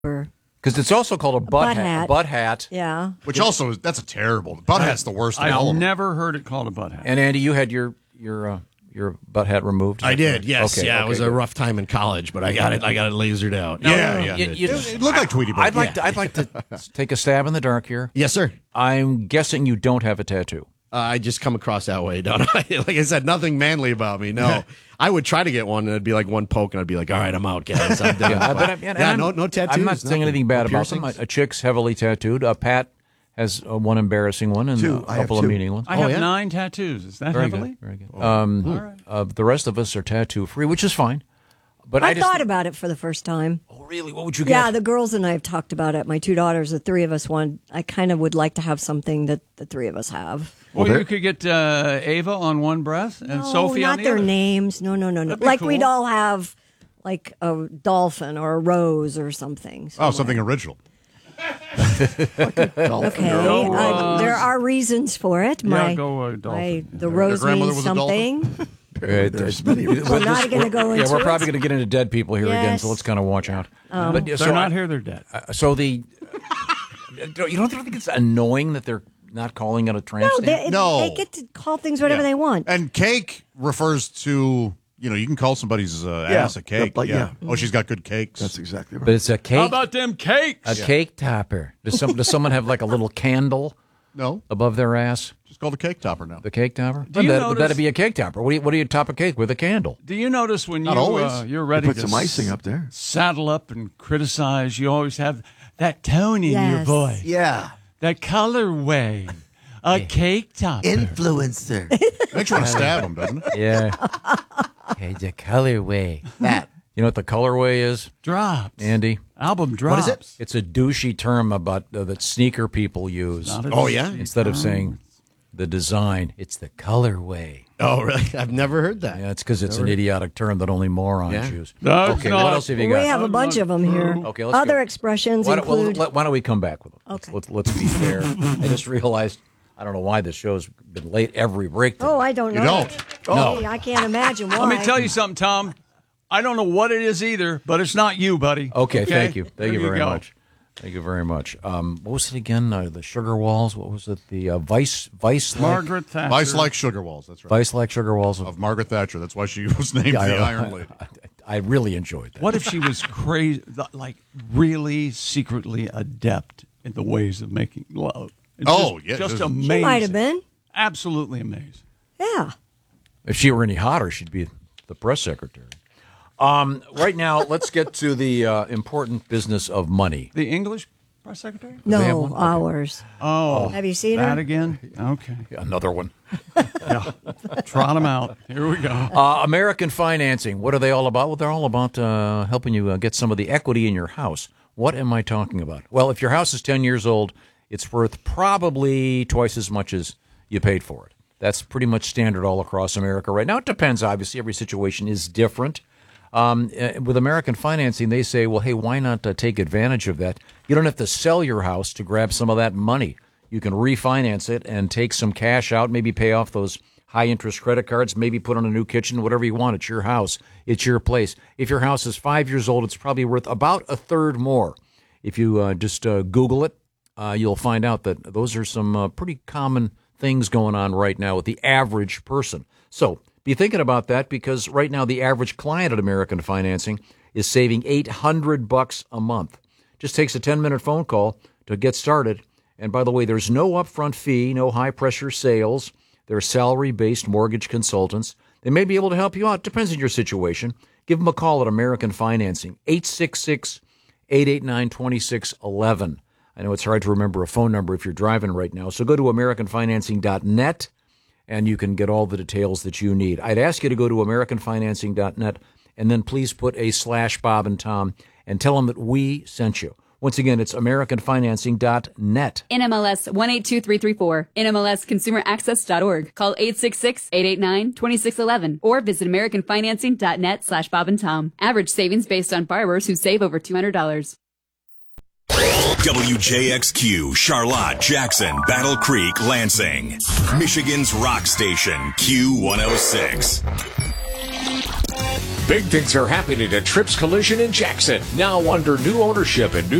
Because it's also called a butt hat. Butt hat. Yeah. Which also, that's a terrible. Butt hat's the worst of all. I've never heard it called a butt hat. And Andy, you had your butt hat removed? I did, yes. Okay, it was a rough time in college, but I got it lasered out. It looked like Tweety Bird. I'd like to take a stab in the dark here. Yes, sir. I'm guessing you don't have a tattoo. I just come across that way, don't I? Like I said, nothing manly about me. No, I would try to get one, and it'd be like one poke, and I'd be like, "All right, I'm out, guys. I'm done." No tattoos. I'm not saying anything bad about them. A chick's heavily tattooed. Pat has one embarrassing one and a couple of meaning ones. I have 9 tattoos. Is that Very heavily? Good. Very good. All right. The rest of us are tattoo free, which is fine. But I thought about it for the first time. Oh, really? What would you get? Yeah, the girls and I have talked about it. My 2 daughters, the 3 of us, I kind of would like to have something that the 3 of us have. Well, you could get Ava on one breast and Sophie on the other. Not their names. No. Like cool. we'd all have like a dolphin or a rose or something. Something original. Okay, there are reasons for it. Dolphin. The rose means something. There's many. We're not going to go into we're probably going to get into dead people here again, so let's kind of watch out. But they're not here; they're dead. You don't think it's annoying that they're not calling it a tramp stamp? They get to call things whatever they want. And cake refers to, you can call somebody's ass a cake. Oh, she's got good cakes. That's exactly right. But it's a cake. How about them cakes? A cake topper. Does someone have like a little candle? No. Above their ass? It's called a cake topper now. The cake topper? Notice, that'd be a cake topper. What do you top a cake with? A candle? Do you notice when you're ready put to some icing up there, saddle up and criticize, you always have that tone in your voice. Yeah. That colorway. A cake topper. Influencer. Makes you want to stab him, doesn't it? Yeah. Okay, the colorway. That. You know what the colorway is? Drops. Andy? Album drops. What is it? It's a douchey term about that sneaker people use. Instead of saying the design, it's the colorway. Oh, really? I've never heard that. Yeah, it's because it's an idiotic term that only morons use. No, okay, what else have you got? We have a bunch of them here. Okay, let's Other go. expressions include... Why don't we come back with them? Okay. Let's be fair. I just realized, I don't know why this show's been late every break today. Oh, I don't know. You don't? Oh, I can't imagine why. Let me tell you something, Tom. I don't know what it is either, but it's not you, buddy. Okay, thank you. Thank you very go. much. Thank you very much. What was it again? The sugar walls? What was it? The Vice Margaret Thatcher. Vice-like sugar walls, that's right. Vice-like sugar walls Of Margaret Thatcher. That's why she was named the Iron Lady. I really enjoyed that. What if she was crazy, like really secretly adept in the ways of making love? It's just amazing. She might have been. Absolutely amazing. Yeah. If she were any hotter, she'd be the press secretary. Right now, let's get to the important business of money. The English press secretary? No, ours. Oh. Have you seen her? That again? Okay. Yeah, another one. Trot them out. Here we go. American financing. What are they all about? Well, they're all about helping you get some of the equity in your house. What am I talking about? Well, if your house is 10 years old, it's worth probably twice as much as you paid for it. That's pretty much standard all across America right now. It depends, obviously. Every situation is different. With American financing, they say, well, hey, why not take advantage of that? You don't have to sell your house to grab some of that money. You can refinance it and take some cash out, maybe pay off those high-interest credit cards, maybe put on a new kitchen, whatever you want. It's your house. It's your place. If your house is 5 years old, it's probably worth about a third more. If you just Google it, you'll find out that those are some pretty common things going on right now with the average person. So be thinking about that, because right now the average client at American Financing is saving $800 a month. Just takes a 10-minute phone call to get started. And by the way, there's no upfront fee, no high-pressure sales. They're salary-based mortgage consultants. They may be able to help you out. Depends on your situation. Give them a call at American Financing, 866-889-2611. I know it's hard to remember a phone number if you're driving right now, so go to AmericanFinancing.net. and you can get all the details that you need. I'd ask you to go to AmericanFinancing.net and then please put a /Bob and Tom and tell them that we sent you. Once again, it's AmericanFinancing.net. NMLS 182334. NMLSConsumerAccess.org. Call 866-889-2611 or visit AmericanFinancing.net /Bob and Tom. Average savings based on borrowers who save over $200. WJXQ, Charlotte, Jackson, Battle Creek, Lansing. Michigan's rock station, Q106. Big things are happening at Trips Collision in Jackson. Now under new ownership and new